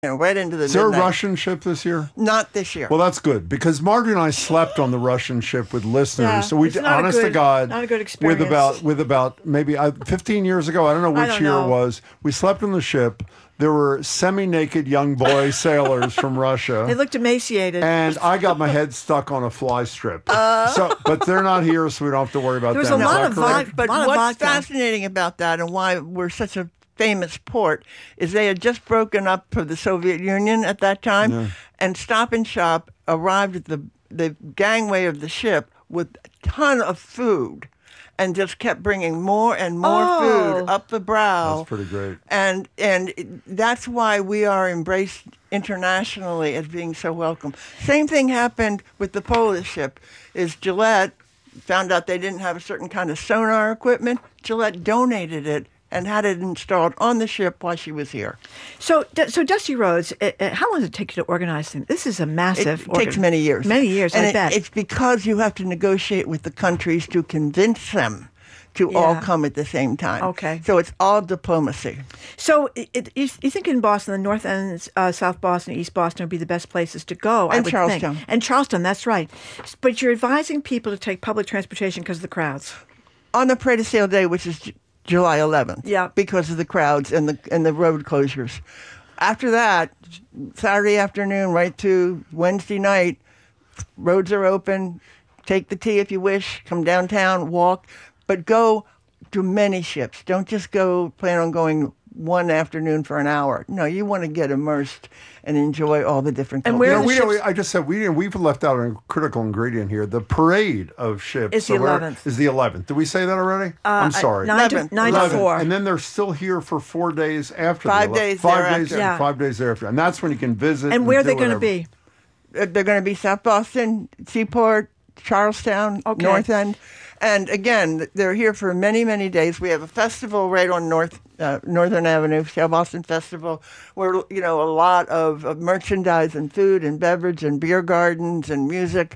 right into the Is there a midnight. Russian ship this year? Not this year. Well, that's good because Margaret and I slept on the Russian ship with listeners. Yeah, so we, it's not a honest to good- God, not a good experience. with about maybe 15 years ago. I don't know I which don't year know. it was. We slept on the ship. There were semi-naked young boy sailors from Russia. They looked emaciated. And I got my head stuck on a fly strip. But they're not here, so we don't have to worry about There was them. a Is lot that of correct? vodka. But lot of what's vodka. fascinating about that and why we're such a famous port is they had just broken up from the Soviet Union at that time, and Stop and Shop arrived at the gangway of the ship with a ton of food and just kept bringing more and more food up the brow. That's pretty great. And that's why we are embraced internationally as being so welcome. Same thing happened with the Polish ship. Is Gillette found out they didn't have a certain kind of sonar equipment. Gillette donated it and had it installed on the ship while she was here. So Dusty Roads, how long does it take you to organize things? This is a massive... It takes many years. Many years, and I bet. It's because you have to negotiate with the countries to convince them to all come at the same time. Okay. So it's all diplomacy. So you think in Boston, the North End, South Boston, East Boston would be the best places to go, I And would Charlestown. think. And Charleston, that's right. But you're advising people to take public transportation because of the crowds. On the Parade of Sale Day, which is July 11th. Yeah. Because of the crowds and the road closures. After that, Saturday afternoon right to Wednesday night, roads are open. Take the T if you wish. Come downtown, walk. But go to many ships. Don't just plan on going one afternoon for an hour. No, you want to get immersed and enjoy all the different And cultures. where are the ships? I just said we've left out a critical ingredient here. The parade of ships Is the 11th. Is the 11th. Did we say that already? I'm sorry. 9 to 11. 4. And then they're still here for 4 days after 5 the 11th. days 5 thereafter. days, Yeah. 5 days thereafter. And that's when you can visit. And where are do they going to whatever. be? They're going to be South Boston, Seaport, Charlestown, Okay. North End. And again, they're here for many, many days. We have a festival right on Northern Avenue, South Boston Festival, where, a lot of merchandise and food and beverage and beer gardens and music.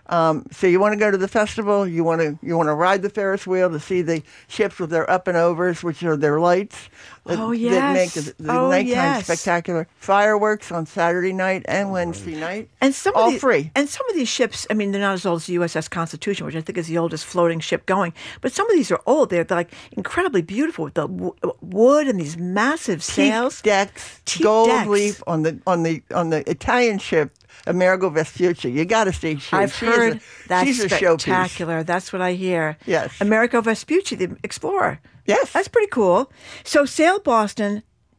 So you want to go to the festival, you want to ride the Ferris wheel to see the ships with their up and overs, which are their lights that make the nighttime spectacular. Fireworks on Saturday night and Wednesday night. And some all of these, free. And some of these ships, I mean, they're not as old as the USS Constitution, which I think is the oldest floating ship going. But some of these are old. They're like incredibly beautiful with the wood and these massive sails. Teak decks, Teak gold decks. leaf on the Italian ship, Amerigo Vespucci. You got to see. I've heard that's she's a showpiece. spectacular. That's what I hear. Yes. Amerigo Vespucci, the explorer. Yes. That's pretty cool. So Sail Boston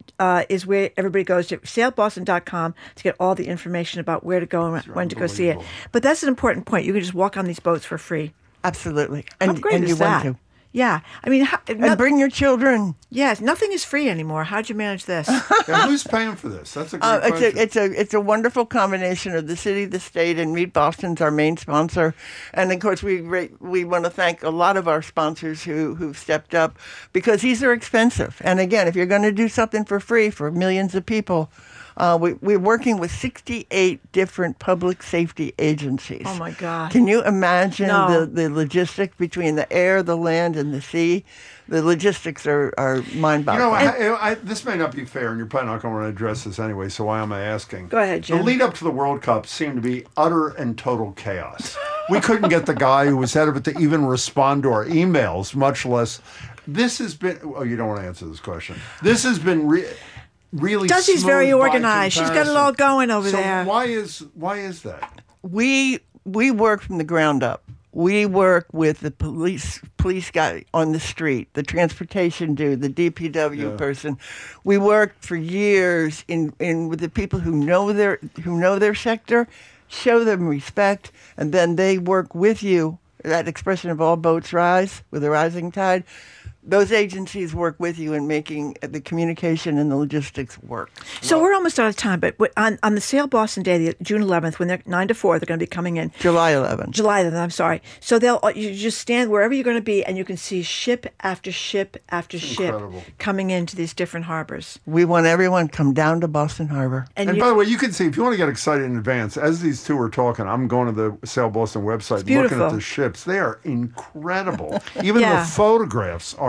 is where everybody goes to, sailboston.com, to get all the information about where to go and when to go see it. unbelievable. But that's an important point. You can just walk on these boats for free. Absolutely. How And, great and is you that? want to. Yeah. I mean, And bring your children. yes, nothing is free anymore. How'd you manage this? Yeah, who's paying for this? That's a great question. It's a wonderful combination of the city, the state, and Meet Boston's our main sponsor. And of course, we want to thank a lot of our sponsors who've stepped up, because these are expensive. And again, if you're going to do something for free for millions of people, we're working with 68 different public safety agencies. Oh, my God. Can you imagine No. the logistics between the air, the land, and the sea? The logistics are mind-boggling. This may not be fair, and you're probably not going to want to address this anyway, so why am I asking? Go ahead, Jim. The lead up to the World Cup seemed to be utter and total chaos. We couldn't get the guy who was head of it to even respond to our emails, much less... This has been... Oh, you don't want to answer this question. This has been really Dusty's smooth very by organized. She's got it all comparison. going over So there. why is that? We work from the ground up. We work with the police guy on the street, the transportation dude, the DPW person. We work for years in with the people who know their sector, show them respect, and then they work with you. That expression of all boats rise with a rising tide. Those agencies work with you in making the communication and the logistics work. So we're almost out of time, but on the Sail Boston Day, the June 11th, when they're 9 to 4, they're going to be coming in. July 11th. July 11th, I'm sorry. So you just stand wherever you're going to be, and you can see ship after ship after ship incredible. coming into these different harbors. We want everyone to come down to Boston Harbor. And by the way, you can see, if you want to get excited in advance, as these two are talking, I'm going to the Sail Boston website, looking beautiful. at the ships. They are incredible. Even Yeah. the photographs are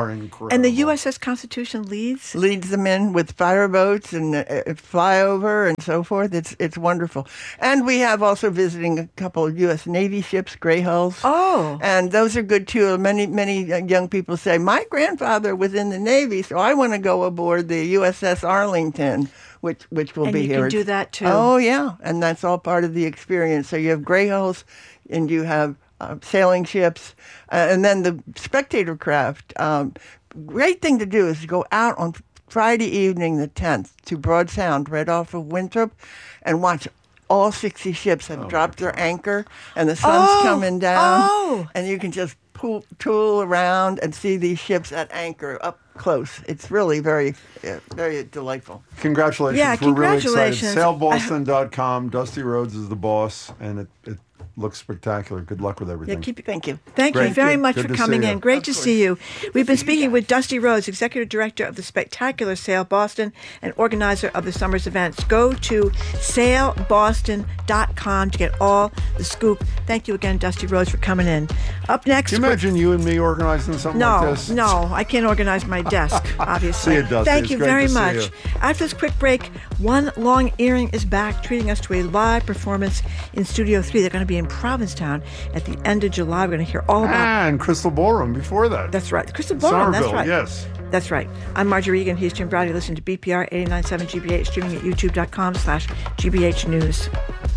are incredible. And the USS Constitution leads them in with fireboats and flyover and so forth. It's wonderful. And we have also visiting a couple of U.S. Navy ships, Gray Hulls. Oh. And those are good too. Many young people say, my grandfather was in the Navy, so I want to go aboard the USS Arlington, which will And be you here. can do that too. Oh, yeah. And that's all part of the experience. So you have Gray Hulls and you have sailing ships, and then the spectator craft. Great thing to do is to go out on Friday evening, the 10th, to Broad Sound, right off of Winthrop, and watch all 60 ships have dropped their anchor, and the sun's coming down, and you can just tool around and see these ships at anchor up close. It's really very, very delightful. Congratulations. Yeah, We're really excited. congratulations. SailBoston.com. Dusty Rhodes is the boss, and it looks spectacular. Good luck with everything. Thank you. Thank you Great. very much Good for to coming see in. you. Great to see you. We've been speaking with Dusty Rhodes, Executive Director of the Spectacular Sail Boston and organizer of the summer's events. Go to sailboston.com to get all the scoop. Thank you again, Dusty Rhodes, for coming in. Up next... Can you imagine you and me organizing something like this? No, I can't organize my desk, obviously. See you, Dusty. Thank It's you great very to see much. you. After this quick break, One Long Earring is back, treating us to a live performance in Studio 3. They're going to be in Provincetown at the end of July. We're going to hear all about... And Crystal Ballroom before that. That's right. Crystal Ballroom, that's Somerville, right. yes. That's right. I'm Marjorie Regan. He's Jim Browdy. Listen to BPR 89.7 GBH, streaming at youtube.com/GBH News.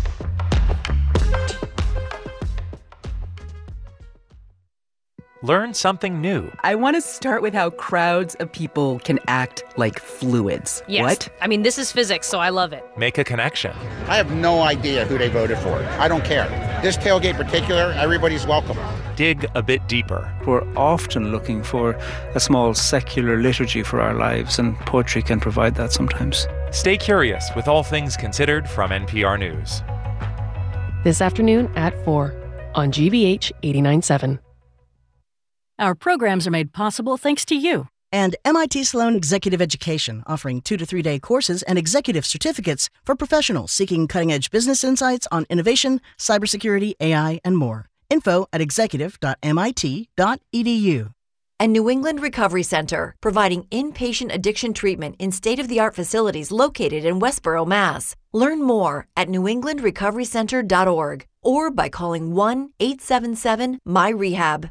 Learn something new. I want to start with how crowds of people can act like fluids. Yes. What? I mean, this is physics, so I love it. Make a connection. I have no idea who they voted for. I don't care. This tailgate in particular, everybody's welcome. Dig a bit deeper. We're often looking for a small secular liturgy for our lives, and poetry can provide that sometimes. Stay curious with All Things Considered from NPR News. This afternoon at 4 on GBH 89.7. Our programs are made possible thanks to you. And MIT Sloan Executive Education, offering 2 to 3 day courses and executive certificates for professionals seeking cutting-edge business insights on innovation, cybersecurity, AI, and more. Info at executive.mit.edu. And New England Recovery Center, providing inpatient addiction treatment in state-of-the-art facilities located in Westboro, Mass. Learn more at newenglandrecoverycenter.org or by calling 1-877-MY-REHAB.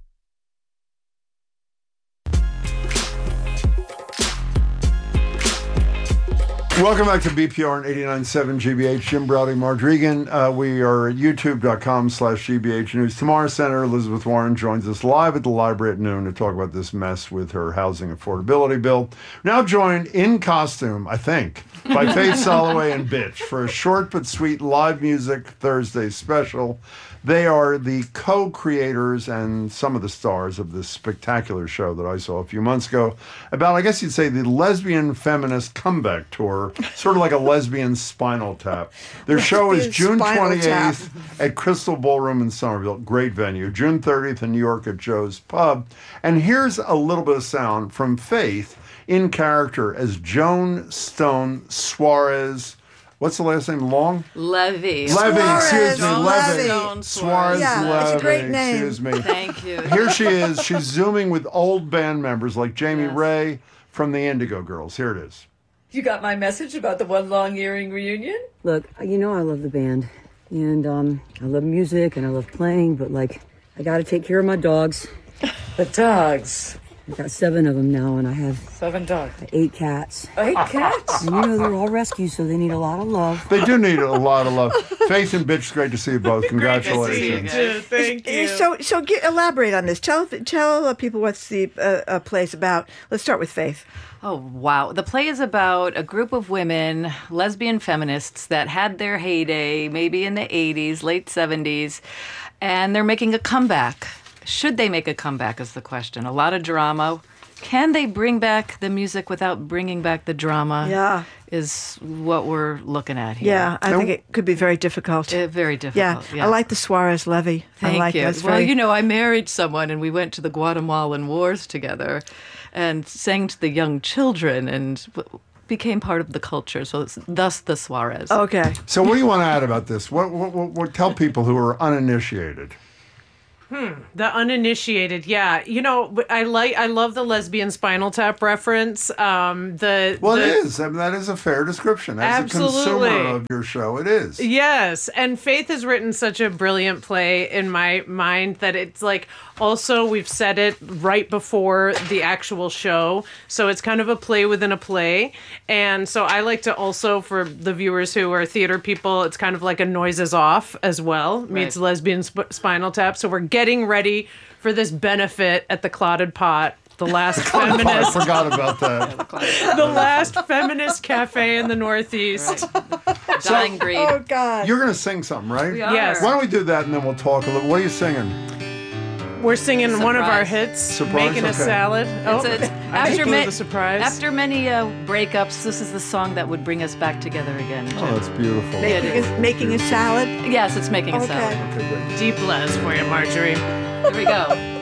Welcome back to BPR and 89.7 GBH. Jim Browdy, Marge Regan. We are at youtube.com/GBH News. Tamara Senator Elizabeth Warren joins us live at the library at noon to talk about this mess with her housing affordability bill. Now joined in costume, I think, by Faith Soloway and Bitch for a short but sweet live music Thursday special. They are the co-creators and some of the stars of this spectacular show that I saw a few months ago about, I guess you'd say, the lesbian feminist comeback tour, sort of like a lesbian Spinal Tap. Their show is June 28th at Crystal Ballroom in Somerville. Great venue. June 30th in New York at Joe's Pub. And here's a little bit of sound from Faith in character as Joan Stone Suarez. What's the last name? Long? Levy. Excuse me. Levy. Suarez. Yeah, Levy. it's a great name. Excuse me. Thank you. Here she is. She's zooming with old band members like Jamie Ray from the Indigo Girls. Here it is. You got my message about the One Long Earring reunion? Look, you know I love the band, and I love music, and I love playing, but, like, I gotta take care of my dogs. The dogs? I've got 7 of them now, and I have 7 dogs. 8 cats. 8 cats? And you know they're all rescues, so they need a lot of love. They do need a lot of love. Faith and Bitch, it's great to see you both. Congratulations. Thank you. So elaborate on this. Tell people what's the play's about. Let's start with Faith. Oh, wow. The play is about a group of women, lesbian feminists, that had their heyday maybe in the 80s, late 70s, and they're making a comeback. Should they make a comeback is the question. A lot of drama. Can they bring back the music without bringing back the drama? Yeah. Is what we're looking at here. Yeah, I think it could be very difficult. Very difficult. Yeah, I like the Suarez Levy. Thank I like you. That's well, very... you know, I married someone and we went to the Guatemalan Wars together and sang to the young children and became part of the culture. So it's thus the Suarez. Okay. So what do you want to add about this? What tell people who are uninitiated? The uninitiated, yeah. You know, I love the lesbian Spinal Tap reference. It is. I mean, that is a fair description. As Absolutely. a consumer of your show, it is. Yes, and Faith has written such a brilliant play in my mind that it's like, also we've said it right before the actual show, so it's kind of a play within a play. And so I like to also, for the viewers who are theater people, it's kind of like a Noises Off as well, meets lesbian Spinal Tap. So we're getting ready for this benefit at the Clotted Pot, the last feminist. I forgot about that. The last feminist cafe in the Northeast. Dying breed. Oh, God. You're going to sing something, right? We are. Yes. Why don't we do that and then we'll talk a little. What are you singing? We're singing one of our Surprise. hits, Surprise? Making a Okay. Salad. It's after the surprise. After many breakups, this is the song that would bring us back together again. Jim. Oh, that's beautiful. Making a salad. Yes, it's making a Okay. salad. Deep Les for you, Marjorie. Here we go.